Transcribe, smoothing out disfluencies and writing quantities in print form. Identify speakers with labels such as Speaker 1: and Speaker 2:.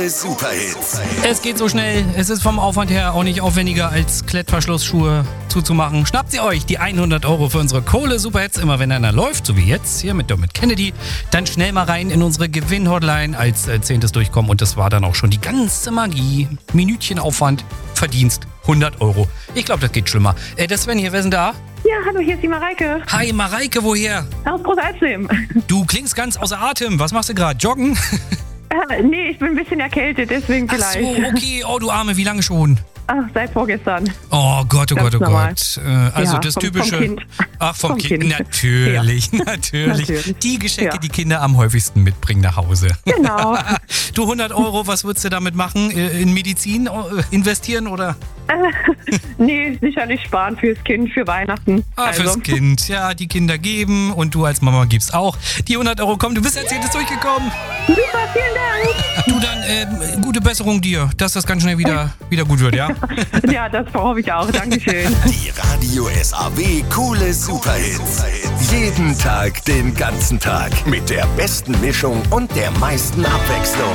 Speaker 1: Coole Superhits.
Speaker 2: Es geht so schnell. Es ist vom Aufwand her auch nicht aufwendiger, als Klettverschlussschuhe zuzumachen. Schnappt sie euch die 100 € für unsere Kohle-Superhits. Immer wenn einer läuft, so wie jetzt hier mit Dominic Kennedy, dann schnell mal rein in unsere Gewinn-Hotline als 10. Durchkommen. Und das war dann auch schon die ganze Magie. Minütchen Aufwand, Verdienst 100 €. Ich glaube, das geht schlimmer. Das Sven hier, wer ist denn da?
Speaker 3: Ja, hallo, hier ist die Mareike.
Speaker 2: Hi Mareike, woher?
Speaker 3: Aus Großalzleben.
Speaker 2: Du klingst ganz außer Atem. Was machst du gerade? Joggen?
Speaker 3: Nee, ich bin ein bisschen erkältet, deswegen
Speaker 2: Ach
Speaker 3: vielleicht.
Speaker 2: so, okay. Oh, du Arme, wie lange schon?
Speaker 3: Ach, seit vorgestern.
Speaker 2: Oh Gott, oh
Speaker 3: Ganz
Speaker 2: Gott, oh
Speaker 3: normal.
Speaker 2: Gott. Also
Speaker 3: Ja,
Speaker 2: das
Speaker 3: vom
Speaker 2: typische.
Speaker 3: Kind.
Speaker 2: Ach, vom
Speaker 3: Vom
Speaker 2: Kind.
Speaker 3: Kind.
Speaker 2: Natürlich,
Speaker 3: Ja.
Speaker 2: natürlich.
Speaker 3: Natürlich.
Speaker 2: Die Geschenke,
Speaker 3: Ja.
Speaker 2: die Kinder am häufigsten mitbringen nach Hause.
Speaker 3: Genau.
Speaker 2: Du, 100 €, was würdest du damit machen? In Medizin investieren oder?
Speaker 3: Nee, sicherlich sparen fürs Kind, für Weihnachten.
Speaker 2: Fürs Kind. Ja, die Kinder geben und du als Mama gibst auch. Die 100 € kommen, du bist als 10. durchgekommen.
Speaker 3: Super, vielen Dank.
Speaker 2: Du, dann gute Besserung dir, dass das ganz schnell wieder gut wird, ja?
Speaker 3: Ja, das hoffe ich auch. Dankeschön.
Speaker 1: Die Radio SAW Coole Superhits. Jeden Tag, den ganzen Tag. Mit der besten Mischung und der meisten Abwechslung.